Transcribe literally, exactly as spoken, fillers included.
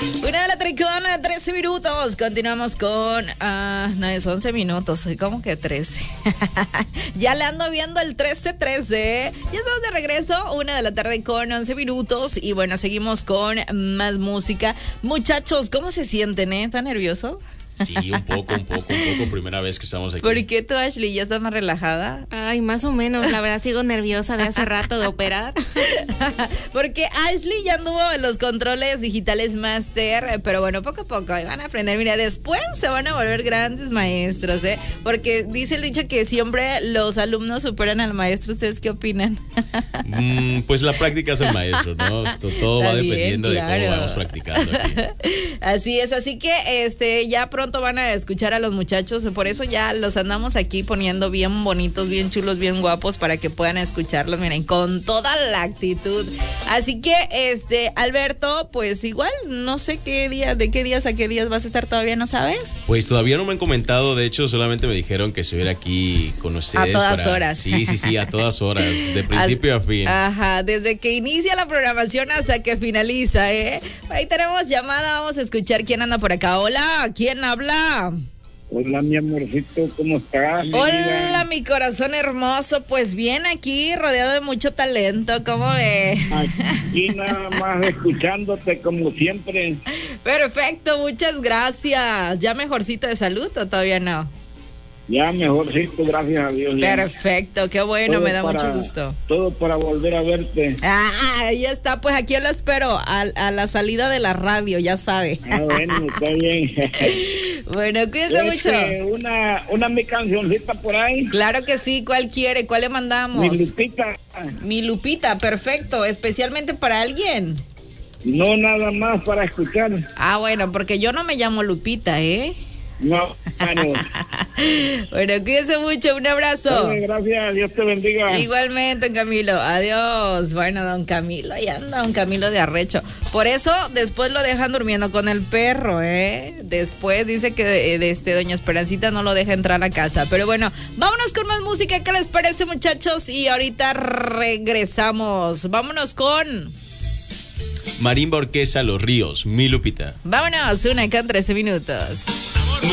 Una de la tarde con trece minutos. Continuamos con. Uh, no, es once minutos. ¿Cómo que trece? Ya le ando viendo el trece trece. Ya estamos de regreso. Una de la tarde con once minutos. Y bueno, seguimos con más música. Muchachos, ¿cómo se sienten, eh? ¿Están nerviosos? Sí, un poco, un poco, un poco. Primera vez que estamos aquí. ¿Por qué tú, Ashley, ya estás más relajada? Ay, más o menos. La verdad, sigo nerviosa de hace rato de operar. Porque Ashley ya anduvo en los controles digitales máster, pero bueno, poco a poco van a aprender. Mira, después se van a volver grandes maestros, ¿eh? Porque dice el dicho que siempre los alumnos superan al maestro. ¿Ustedes qué opinan? Mm, pues la práctica es el maestro, ¿no? Todo Está va bien, dependiendo claro. de cómo vamos practicando aquí. Así es, así que este ya pronto van a escuchar a los muchachos, por eso ya los andamos aquí poniendo bien bonitos, bien chulos, bien guapos para que puedan escucharlos, miren, con toda la actitud. Así que este Alberto, pues igual no sé qué día, de qué días a qué días vas a estar, todavía no sabes. Pues todavía no me han comentado, de hecho solamente me dijeron que estuviera aquí con ustedes. A todas para... horas. Sí, sí, sí, a todas horas, de principio Al... a fin. Ajá, desde que inicia la programación hasta que finaliza, ¿eh? Por ahí tenemos llamada, vamos a escuchar quién anda por acá. Hola, ¿quién habla? Hola, mi amorcito, ¿cómo estás? Hola, vida? mi corazón hermoso. Pues bien, aquí rodeado de mucho talento, ¿cómo ves? Aquí nada más escuchándote como siempre. Perfecto, muchas gracias. ¿Ya mejorcito de salud o todavía no? Ya mejorcito, gracias a Dios. Ya. Perfecto, qué bueno, Todo me da para, mucho gusto. Todo para volver a verte. Ah, ahí está, pues aquí lo espero a, a la salida de la radio, ya sabe. Ah, bueno, está bien. Bueno, cuídense mucho. Una, una mi cancioncita por ahí. Claro que sí, ¿cuál quiere? ¿Cuál le mandamos? Mi Lupita. Mi Lupita, perfecto, especialmente para alguien. No nada más para escuchar. Ah, bueno, porque yo no me llamo Lupita, ¿eh? No, no. Bueno, cuídense mucho, un abrazo. Oye, gracias, Dios te bendiga. Igualmente, Camilo, adiós. Bueno, don Camilo, ahí anda don Camilo de arrecho. Por eso, después lo dejan durmiendo con el perro, ¿eh? Después dice que de, de este doña Esperancita no lo deja entrar a casa. Pero bueno, vámonos con más música, ¿qué les parece, muchachos? Y ahorita regresamos. Vámonos con... Marimba Orquesta Los Ríos, mi Lupita. Vámonos, una con trece minutos.